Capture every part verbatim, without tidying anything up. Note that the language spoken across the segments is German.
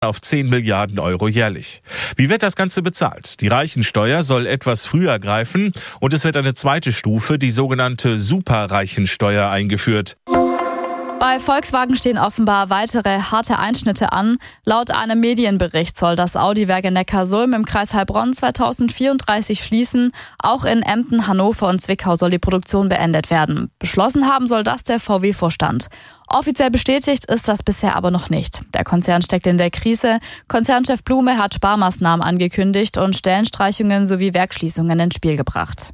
auf zehn Milliarden Euro jährlich. Wie wird das Ganze bezahlt? Die Reichensteuer soll etwas früher greifen und es wird eine zweite Stufe, die sogenannte Superreichensteuer, eingeführt. Bei Volkswagen stehen offenbar weitere harte Einschnitte an. Laut einem Medienbericht soll das Audi-Werk in Neckarsulm im Kreis Heilbronn zweitausendvierunddreißig schließen. Auch in Emden, Hannover und Zwickau soll die Produktion beendet werden. Beschlossen haben soll das der V W-Vorstand. Offiziell bestätigt ist das bisher aber noch nicht. Der Konzern steckt in der Krise. Konzernchef Blume hat Sparmaßnahmen angekündigt und Stellenstreichungen sowie Werksschließungen ins Spiel gebracht.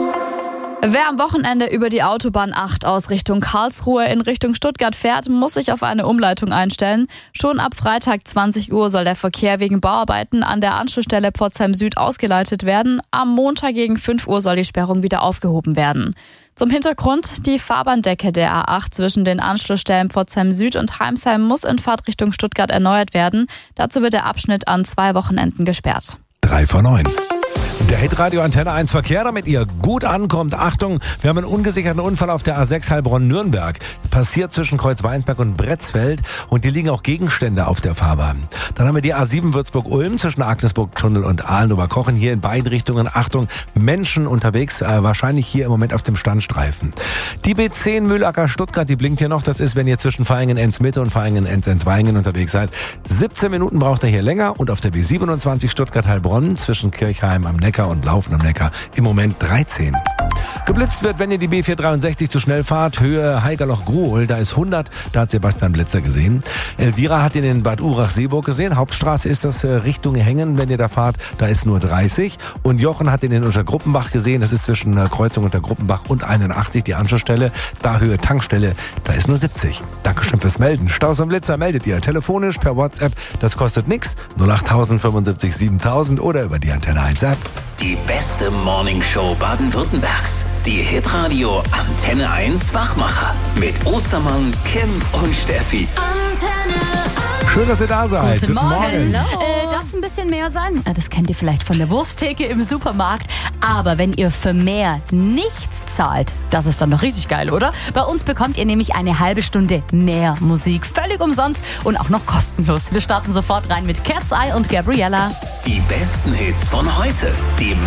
Wer am Wochenende über die Autobahn acht aus Richtung Karlsruhe in Richtung Stuttgart fährt, muss sich auf eine Umleitung einstellen. Schon ab Freitag zwanzig Uhr soll der Verkehr wegen Bauarbeiten an der Anschlussstelle Pforzheim Süd ausgeleitet werden. Am Montag gegen fünf Uhr soll die Sperrung wieder aufgehoben werden. Zum Hintergrund: Die Fahrbahndecke der A acht zwischen den Anschlussstellen Pforzheim Süd und Heimsheim muss in Fahrtrichtung Stuttgart erneuert werden. Dazu wird der Abschnitt an zwei Wochenenden gesperrt. drei vor neun. Der Hitradio Antenne eins Verkehr, damit ihr gut ankommt. Achtung, wir haben einen ungesicherten Unfall auf der A sechs Heilbronn-Nürnberg. Passiert zwischen Kreuzweinsberg und Bretzfeld und hier liegen auch Gegenstände auf der Fahrbahn. Dann haben wir die A sieben Würzburg-Ulm zwischen Agnesburg-Tunnel und Ahlen-Oberkochen. Hier in beiden Richtungen, Achtung, Menschen unterwegs, äh, wahrscheinlich hier im Moment auf dem Standstreifen. Die B zehn Mühlacker-Stuttgart, die blinkt hier noch. Das ist, wenn ihr zwischen Vaihingen-Enz-Mitte und Vaihingen-Enz-Enzweingen unterwegs seid. siebzehn Minuten braucht ihr hier länger und auf der B siebenundzwanzig Stuttgart-Heilbronn zwischen Kirchheim am Neckar und Laufen am Neckar im Moment dreizehn. Geblitzt wird, wenn ihr die B vierhundertdreiundsechzig zu schnell fahrt, Höhe Haigerloch-Gruhl, da ist hundert, da hat Sebastian Blitzer gesehen. Elvira hat ihn in Bad Urach-Seeburg gesehen, Hauptstraße ist das äh, Richtung Hängen, wenn ihr da fahrt, da ist nur dreißig. Und Jochen hat ihn in Untergruppenbach gesehen, das ist zwischen äh, Kreuzung Untergruppenbach und einundachtzig, die Anschlussstelle, da Höhe Tankstelle, da ist nur siebzig. Dankeschön fürs Melden. Staus am Blitzer meldet ihr telefonisch, per WhatsApp, das kostet nix, null acht fünfundsiebzig siebentausend oder über die Antenne eins App. Die beste Morningshow Baden-Württembergs. Die Hitradio Antenne eins Wachmacher. Mit Ostermann, Kim und Steffi. Antenne eins. Schön, dass ihr da seid. Guten Morgen. Morgen. Äh, darf es ein bisschen mehr sein? Äh, Das kennt ihr vielleicht von der Wursttheke im Supermarkt. Aber wenn ihr für mehr nichts zahlt, das ist dann doch richtig geil, oder? Bei uns bekommt ihr nämlich eine halbe Stunde mehr Musik. Völlig umsonst und auch noch kostenlos. Wir starten sofort rein mit Cat's Eye und Gabriella. Die besten Hits von heute. Die